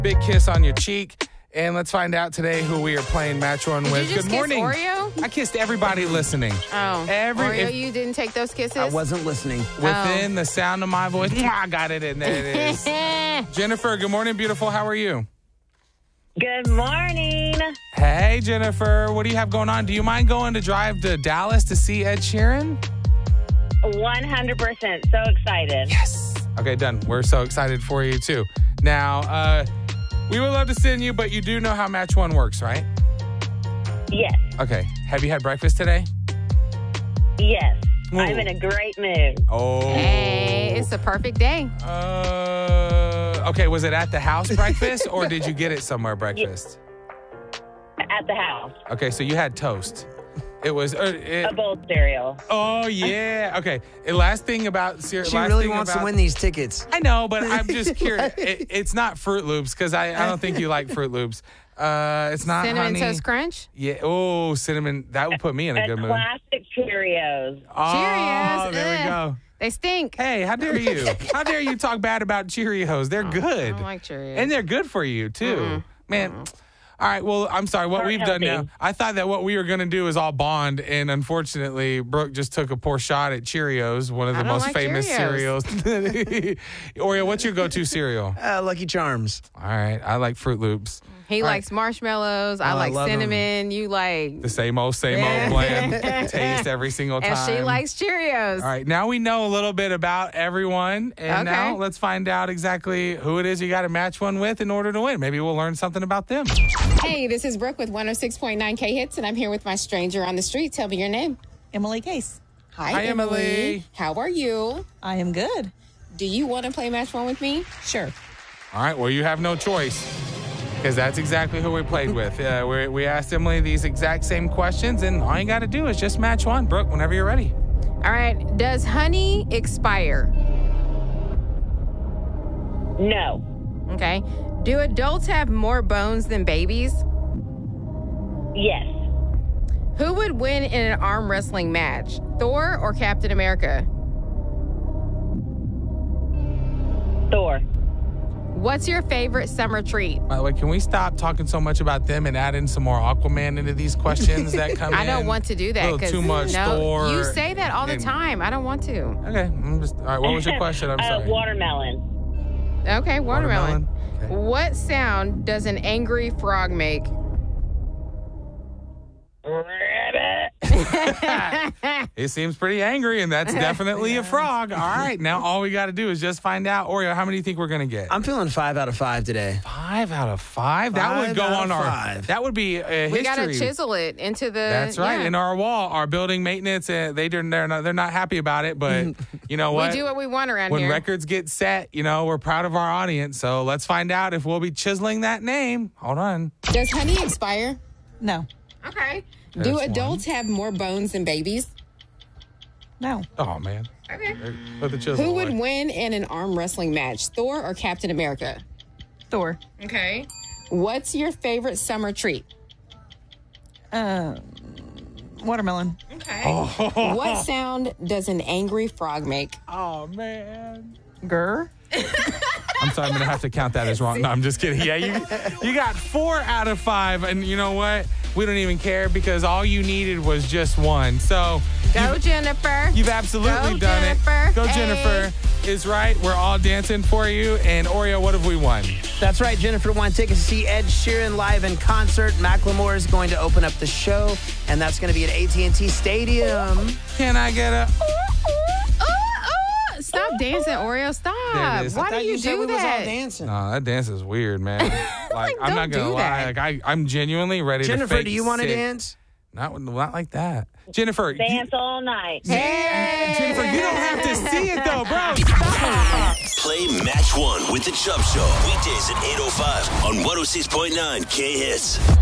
Big kiss on your cheek. And let's find out today who we are playing Match One with. Did you just Good morning. kiss Oreo? I kissed everybody listening. Oh, Oreo, you didn't take those kisses? I wasn't listening. Within the sound of my voice, I got it, and there it is. Jennifer, good morning, beautiful. How are you? Good morning. Hey, Jennifer. What do you have going on? Do you mind going to drive to Dallas to see Ed Sheeran? 100%. So excited. Yes. Okay, done. We're so excited for you, too. Now, we would love to send you, but you do know how Match One works, right? Yes. Okay. Have you had breakfast today? Yes. Ooh. I'm in a great mood. Oh. Hey, it's a perfect day. Okay, was it at the house breakfast or did you get it somewhere breakfast? At the house. Okay, so you had toast. It was A bowl of cereal. Oh yeah. Okay. Last thing about cereal. She really wants to win these tickets. I know, but I'm just curious. It's not Fruit Loops because I don't think you like Fruit Loops. It's not Cinnamon honey. Toast Crunch? Yeah. Oh, cinnamon. That would put me in a good mood. Classic Cheerios. Oh, Cheerios. there we Ugh. go. They stink. Hey, how dare you? How dare you talk bad about Cheerios? They're good. I don't like Cheerios. And they're good for you, too. Man. All right, well, I'm sorry. What we've done now, I thought that what we were going to do is all bond, and unfortunately, Brooke just took a poor shot at Cheerios, one of the most famous cereals. Oreo, what's your go-to cereal? Lucky Charms. All right, I like Fruit Loops. He likes marshmallows. I like cinnamon. You like the same old bland taste every single time. And she likes Cheerios. All right, now we know a little bit about everyone, and now let's find out exactly who it is you got to match one with in order to win. Maybe we'll learn something about them. Hey, this is Brooke with 106.9 K-Hits, and I'm here with my stranger on the street. Tell me your name. Emily Case. Hi, Emily. How are you? I am good. Do you want to play Match One with me? Sure. All right, well, you have no choice because that's exactly who we played with. We asked Emily these exact same questions, and all you got to do is just match one. Brooke, whenever you're ready. All right. Does honey expire? No. Okay. Do adults have more bones than babies? Yes. Who would win in an arm wrestling match? Thor or Captain America? Thor. What's your favorite summer treat? By the way, can we stop talking so much about them and add in some more Aquaman into these questions that come in? I don't want to do that. A little too much Thor. You say that all the time. I don't want to. Okay. All right, what was your question? I'm sorry. Watermelon. Okay, watermelon. Okay. What sound does an angry frog make? It seems pretty angry, and that's definitely a frog. All right, now all we got to do is just find out. Oreo, how many do you think we're going to get? I'm feeling 5 out of 5 today. 5 out of 5? That would go on our... 5. That would be a history. We got to chisel it into the... That's right. Yeah. In our wall, our building maintenance, they're not happy about it, but you know what? We do what we want around when here. records get set, we're proud of our audience. So let's find out if we'll be chiseling that name. Hold on. Does honey expire? No. Okay. That's Do adults have more bones than babies? No. Oh, man. Okay. Put the chisel Who would away. win in an arm wrestling match? Thor or Captain America? Thor. Okay. What's your favorite summer treat? Watermelon. Okay. Oh. What sound does an angry frog make? Oh, man. Grr. I'm sorry, I'm going to have to count that as wrong. No, I'm just kidding. Yeah, you got 4 out of 5, and you know what? We don't even care because all you needed was just one. So Go, Jennifer. you've absolutely Go, done Jennifer. it. Go, Hey. Jennifer. Is right. We're all dancing for you. And Oreo, what have we won? That's right. Jennifer won tickets to see Ed Sheeran live in concert. Macklemore is going to open up the show, and that's going to be at AT&T Stadium. Can I get a... Stop dancing, Oreo. There it Stop. is. Why do you said do we was all that? dancing. No, that dance is weird, man. Like, I'm not don't going to do lie. that. Like, I'm genuinely ready to Jennifer, fake do you want to sick. dance? Not like that. Jennifer. Dance all night. Hey. Jennifer, you don't have to see it, though, bro. Play Match One with the Chubb Show. Weekdays at 8:05 on 106.9 K-Hits.